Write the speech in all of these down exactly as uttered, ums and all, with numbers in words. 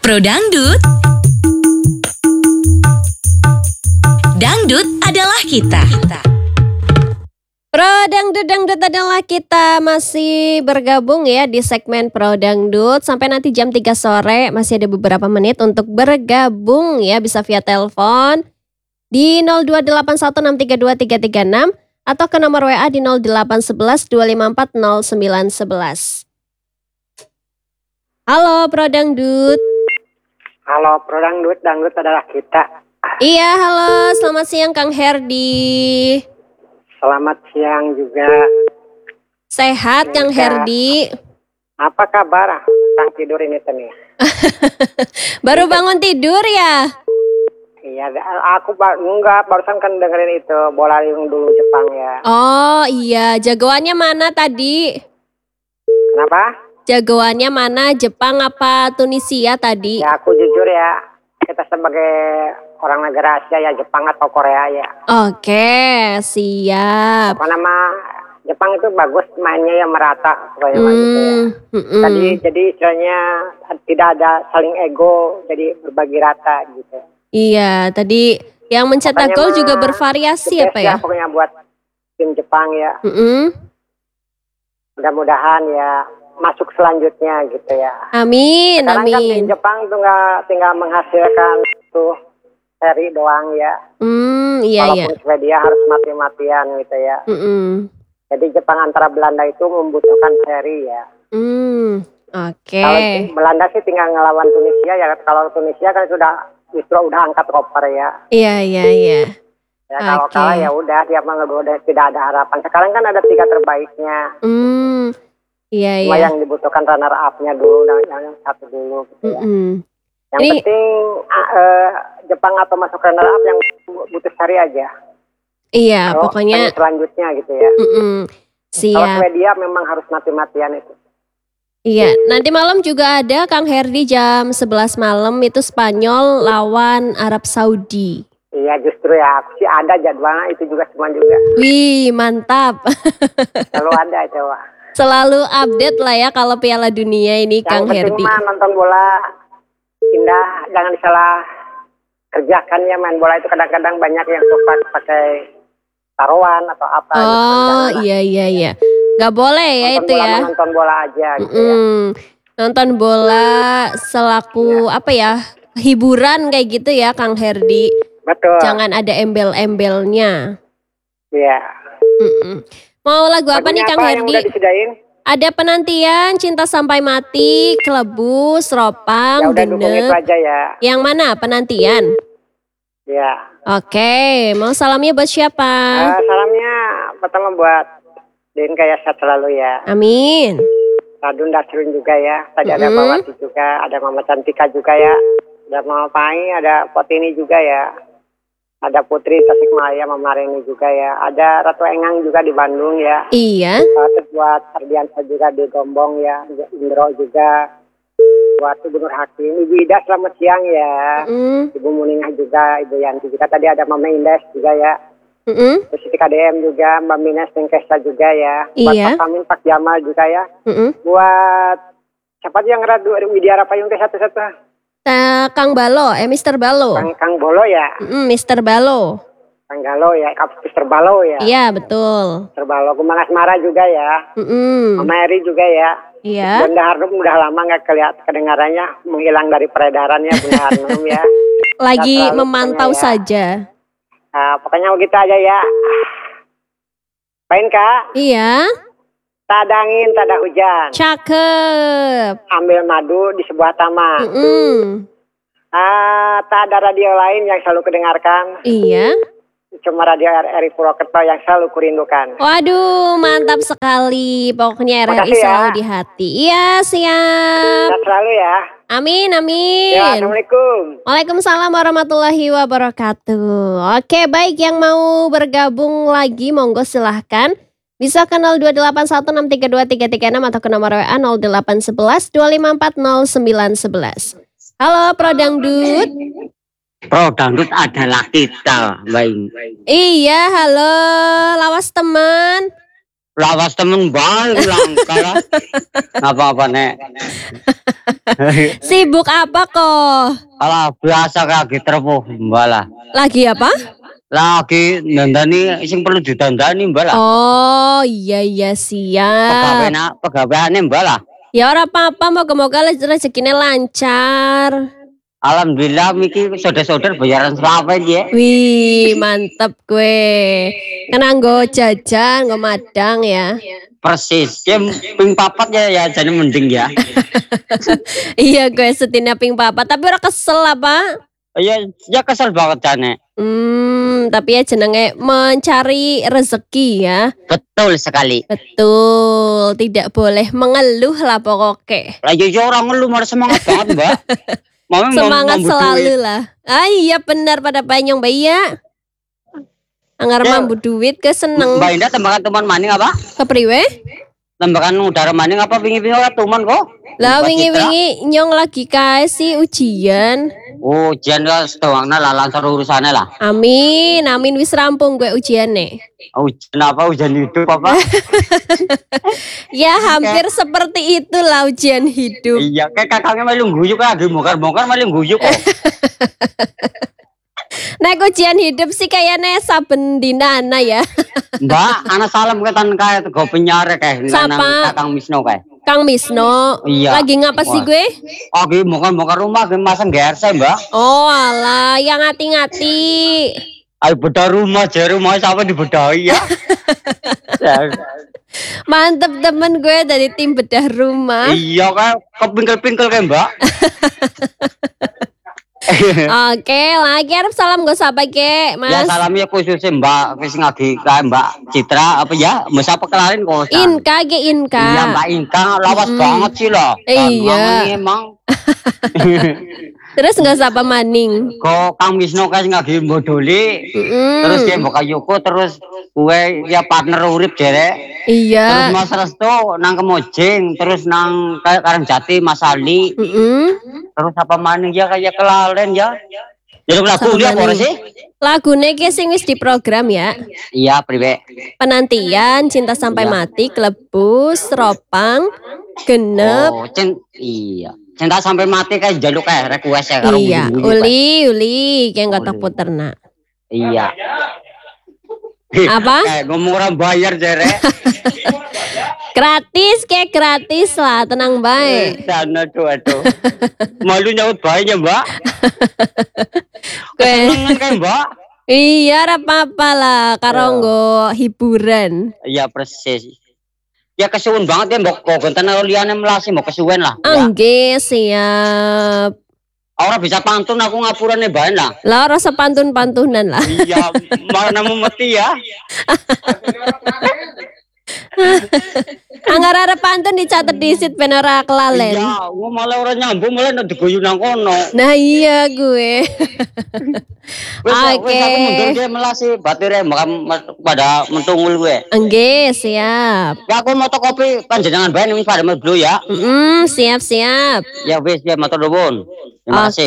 Pro Dangdut. Dangdut adalah kita. Pro Dangdut, Dangdut adalah kita. Masih bergabung ya di segmen Pro Dangdut. Sampai nanti jam tiga sore masih ada beberapa menit untuk bergabung ya. Bisa via telepon di nol dua delapan satu enam tiga dua tiga tiga enam atau ke nomor W A di nol delapan satu satu dua lima empat nol sembilan satu satu. Halo Pro Dangdut. Halo Pro Dangdut, Dangdut adalah kita. Iya, halo. Selamat siang Kang Herdi. Selamat siang juga. Sehat Kang Herdi. Apa kabar? Kang tidur ini nih. Baru bangun tidur ya? Iya, aku ba- enggak barusan kan dengerin itu bola yang dulu Jepang ya. Oh iya, jagoannya mana tadi? Kenapa? Jagoannya mana? Jepang apa Tunisia tadi? Ya aku jujur ya, kita sebagai orang negara Asia ya Jepang atau Korea ya. Oke, siap. Apa nama Jepang itu bagus mainnya yang merata pokoknya mah gitu ya. mm-mm. Tadi jadi istilahnya tidak ada saling ego, jadi berbagi rata gitu. Iya, tadi yang mencetak Makanya gol mah juga bervariasi the apa best ya? Pokoknya buat tim Jepang ya. Mm-mm. Mudah-mudahan ya masuk selanjutnya gitu ya. Amin, Sekarang kan amin. tim Jepang tuh nggak tinggal menghasilkan tuh seri doang ya. Hmm, iya iya. Walaupun Swedia harus mati-matian gitu ya. Mm-mm. Jadi Jepang antara Belanda itu membutuhkan seri ya. Hmm, oke. Kalau Belanda sih tinggal ngelawan Tunisia ya. Kalau Tunisia kan sudah justru udah angkat koper ya. Iya iya iya. Ya kalau Oke. kalah ya udah dia mah udah tidak ada harapan. Sekarang kan ada tiga terbaiknya. Hmm, iya Cuma iya. yang dibutuhkan runner up-nya dulu dan yang satu dulu gitu ya. Mm-mm. Yang Ini- penting uh, Jepang atau masuk runner up yang butuh seri aja. Iya, Kalau pokoknya. pengen selanjutnya gitu ya. Mm-mm. Kalau Siap. Swedia memang harus mati-matian itu. Iya, nanti malam juga ada Kang Herdi jam sebelas malam itu Spanyol lawan Arab Saudi. Iya justru ya aku sih ada jadwalnya itu juga semua juga. Wih, mantap. Selalu ada itu Wak. Selalu update lah ya kalau Piala Dunia ini Yang Kang penting Herdi. mah nonton bola indah, jangan disalah kerjakan ya, main bola itu kadang-kadang banyak yang suka pakai taruhan atau apa. Oh, Janganlah. iya iya iya. Gak boleh ya Nonton itu bola ya. mah nonton bola aja gitu ya. Mm-mm. Nonton bola selaku apa ya? Hiburan kayak gitu ya Kang Herdi. Betul. Jangan ada embel-embelnya. Iya. Mm-mm. Mau lagu apa nih Lagunya Kang apa yang Herdi? udah disediain? Ada penantian, cinta sampai mati, kelebus, Ya ropang, udah dukung itu genep. aja ya. Yang mana penantian? Ya. Oke, mau salamnya buat siapa? Eh, salamnya pertama buat Din kayak sehat selalu ya. Amin. Radun Dasrun juga ya. Tadi ada Mm-mm. Mawati juga, ada Mama Cantika juga ya. Ada Mama Pai, ada Potini juga ya. Ada Putri Tasikmalaya, Mama Reni juga ya. Ada Ratu Engang juga di Bandung ya. Iya. Uh, terus buat Ardiansa juga di Gombong ya. Indro juga. Buat Ibu Nur Hakim. Ibu Ida selamat siang ya. Mm. Ibu Muningah juga, Ibu Yanti juga. Tadi ada Mama Indes juga ya. Mm-mm. Terus Siti K D M juga, Mbak Mines dan Kesa juga ya. Buat Iya. Pak Samin, Pak Jamal juga ya. Mm-mm. Buat siapa tuh yang ngeradu Widya Rapayung teh satu-satu? Ta- Kang Balo, eh Mister Balo. Kang, Kang Bolo ya. Mm, Mister Balo. Kang Galo ya, Kang Mister Balo ya. Iya, betul. Mister Balo, Kumang Asmara juga ya. Mm-mm. Mama Eri juga ya. Iya. Bunda Harnum udah lama nggak kelihat kedengarannya, menghilang dari peredarannya Bunda Harnum ya. Lagi Nggak selalu memantau pokoknya ya. saja. Nah, pokoknya begitu aja ya. Pain Kak, Iya. tak ada angin, tak ada hujan. Cakep. Ambil madu di sebuah taman. Mm-mm. Ah, tak ada radio lain yang selalu kedengarkan. Iya. Cuma radio R R I Purwokerto yang selalu kurindukan. Waduh, mantap sekali. Pokoknya R R I Makasih ya. selalu di hati. Iya, siap. Sehat selalu ya. Amin, amin. Ya, Assalamualaikum. Waalaikumsalam warahmatullahi wabarakatuh. Oke, baik yang mau bergabung lagi, monggo silahkan. Bisa ke nol dua delapan satu enam tiga dua tiga tiga enam atau ke nomor W A nol delapan satu satu dua lima empat nol sembilan satu satu. Halo, Pro Dangdut. Pro Dangdut adalah kita, Baing. Iya, halo, lawas teman. Lawas temen bae langkah. Apa-apa nek. Sibuk apa kok? Alah biasa kaki terpuh mbak lah. Lagi apa? Lagi dandani sing perlu didandani mbak lah. Oh iya iya Pegawai siap. nak pegawaiane mbak lah. Ya ora apa-apa, moga-moga rezekinya lancar. Alhamdulillah miki saudara-saudara bayaran selawe ya. Wih mantep gue. Kena nggo jajan, nggo madang ya. Persis. Ya ping papat ya ya jadi mending ya. Iya gue setina ping papa, tapi ora kesel apa? Ya ya kesel banget jane. Hmm, tapi ya jenenge mencari rezeki ya. Betul sekali. Betul, tidak boleh mengeluh lah pokoknya. Lah yo orang ngeluh malah semangat banget, Mbak. Mami Semangat selalu lah. Ah iya benar pada banyong bayi ya. Anggar Ya. mambu duit ke seneng. Mbak Indah tembakan teman maning apa? Kepriwe? Tembakan udara maning apa wingi-wingi ora tuman kok? Lah Mbak Citra. wingi-wingi nyong lagi kasih ujian. Oh, ujian lah setengahnya lah lancar urusannya lah. Amin, amin wis rampung gue ujiannya. Ujian apa? Ujian hidup apa? Ya hampir seperti itulah ujian hidup. Iya, kayak kakaknya malah guyuk lagi, bongkar-bongkar malah guyuk kok. Nek ujian hidup sih kayaknya saben dina ana ya. Mbak, anak salam ketan kayak go penyare kayak Siapa? nang Kakang Misno kayak. Kang Misno. Iya. Lagi ngapa sih Wah. gue? Oh, gitu bongkar-bongkar rumah, gitu masang G R C, Mbak. Oh alah, yang ngati-ngati. Ayo bedah rumah, jadi rumah siapa dibedahi ya? Ya, Mantep temen gue dari tim bedah rumah. iya kan, kepingkel-pingkel kan Mbak. Oke, lagi harap salam gue sapa ke, Mas. Ya salamnya khususnya Mbak, wis ngagi kayak Mbak Citra apa ya, masa pekelalin kok. Inka ge Inka. Iya Mbak Inka, lawas Mm-mm. banget sih loh. Iya. Dan emang Terus nggak sapa maning. kok Kang Wisnu kayak ngagi bodoli, Mm-mm. terus dia buka Yuko, terus gue ya partner urip jere. Terus Iya. Mas Resto nang Kemojing, terus nang kayak Karangjati Mas Ali. Mm-mm. Terus apa maning ya kayak kelalen ya. Jadi lagu Sama dia apa maning. sih? Lagune ki sing wis diprogram ya. Iya, priwe. Penantian, cinta sampai Iya. mati, Klebus, Ropang, Genep. Oh, cint iya. Cinta sampai mati kayak jaluk kayak request ya karo Iya, bunyi-bunyi, uli, uli, kayak nggak tak Uli. puter nak. Pak. Iya. Apa? Kayak ngomong orang bayar jere. Gratis, kayak gratis lah, tenang baik. Sana tuh aduh. Malu nyaut bayinya, Mbak. Gue, Seneng kan, Mbak? iya, ora apa-apa lah, karo nggo hiburan. Iya, persis. Ya kesuwen banget ya mbok kok gonten liane melasi mau kesuwen lah. Ya. Angge siap. Ora bisa pantun aku ngapurane bae lah. Lah rasa pantun-pantunan lah. Iya, mana mau mati ya. Anggar ada pantun dicatat disit ben ora kelalen. Iya, gua malah ora nyambung malah nek digoyu nang kono. Nah iya gue. Wis Oke. wis aku mundur dia melasi batire makam pada mentungul gue. Angge siap. Ya aku moto kopi panjenengan bae ning pada mlebu ya. Mm, siap-siap. Ya wis ya matur nuwun. Terima Oke. kasih.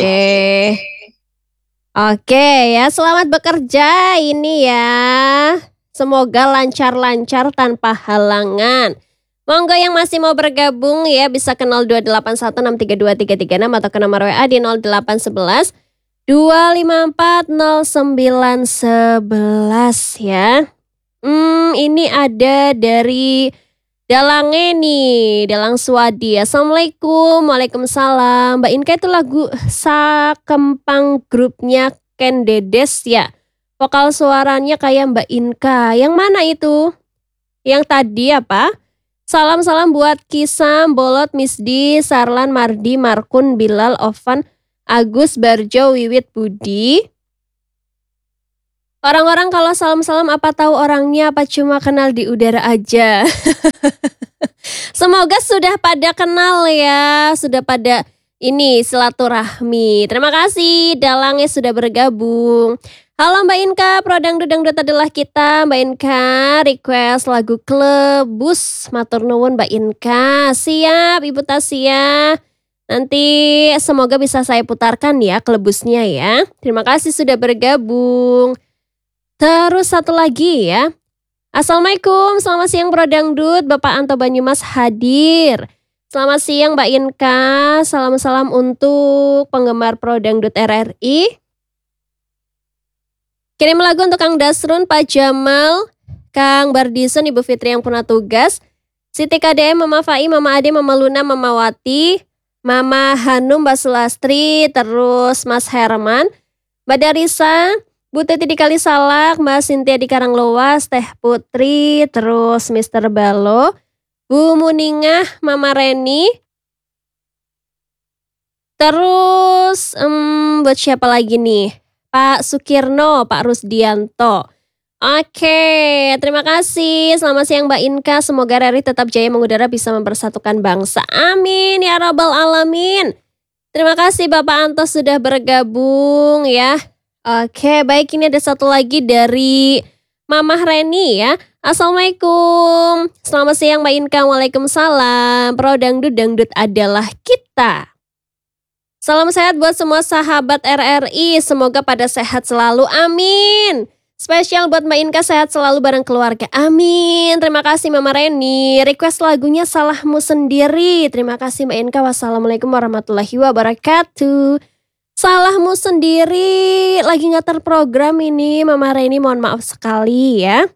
Oke ya, selamat bekerja ini ya. Semoga lancar-lancar tanpa halangan. Monggo yang masih mau bergabung ya bisa ke nol dua delapan satu enam tiga dua tiga tiga enam atau ke nomor W A di nol delapan satu satu dua lima empat nol sembilan sebelas ya. Hmm, ini ada dari Dalange nih, Dalang Swadi. Assalamualaikum, waalaikumsalam. Mbak Inka itu lagu Sakempang grupnya Ken Dedes ya. Vokal suaranya kayak Mbak Inka. Yang mana itu? Yang tadi apa? Salam-salam buat Kisam, Bolot, Misdi, Sarlan, Mardi, Markun, Bilal, Ovan, Agus, Barjo, Wiwit, Budi. Orang-orang kalau salam-salam apa tahu orangnya apa cuma kenal di udara aja. Semoga sudah pada kenal ya, sudah pada ini silaturahmi. Terima kasih Dalangnya sudah bergabung. Halo Mbak Inka, Prodang Dangdut adalah kita. Mbak Inka request lagu Klebus. Matur nuwun Mbak Inka. Siap Ibu Tasya. Nanti semoga bisa saya putarkan ya Klebusnya ya. Terima kasih sudah bergabung. Terus satu lagi ya. Assalamualaikum, selamat siang Bro Dangdut. Bapak Anto Banyumas hadir. Selamat siang Mbak Inka, salam-salam untuk penggemar Pro Dangdut R R I. Kirim lagu untuk Kang Dasrun, Pak Jamal, Kang Bardison, Ibu Fitri yang pernah tugas, Siti K D M, Mama Fai, Mama Ade, Mama Luna, Mama Wati, Mama Hanum, Mbak Sulastri, terus Mas Herman, Mbak Darisa, Bu Titi di Kalisalak, Mbak Sintia di Karangloas, Teh Putri, terus Mister Balo, Bu Muningah, Mama Reni, terus um, buat siapa lagi nih? Pak Sukirno, Pak Rusdianto. Oke, terima kasih. Selamat siang Mbak Inka. Semoga R R I tetap jaya mengudara, bisa mempersatukan bangsa. Amin ya rabbal alamin. Terima kasih Bapak Anto sudah bergabung ya. Oke, baik, ini ada satu lagi dari Mamah Reni ya. Assalamualaikum. Selamat siang Mbak Inka. Waalaikumsalam. Pro Dangdut, dangdut adalah kita. Salam sehat buat semua sahabat R R I. Semoga pada sehat selalu. Amin. Spesial buat Mbak Inka, sehat selalu bareng keluarga. Amin. Terima kasih Mama Reni. Request lagunya Salahmu Sendiri. Terima kasih Mbak Inka. Wassalamualaikum warahmatullahi wabarakatuh. Salahmu Sendiri. Lagi gak terprogram ini Mama Reni. Mohon maaf sekali ya.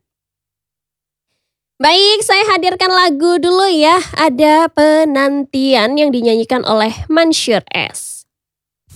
Baik, saya hadirkan lagu dulu ya. Ada Penantian yang dinyanyikan oleh Mansyur S.